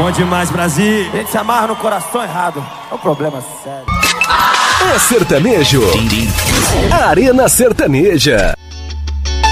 Bom demais, Brasil. A gente se amarra no coração errado. É um problema sério. É sertanejo. Arena Sertaneja.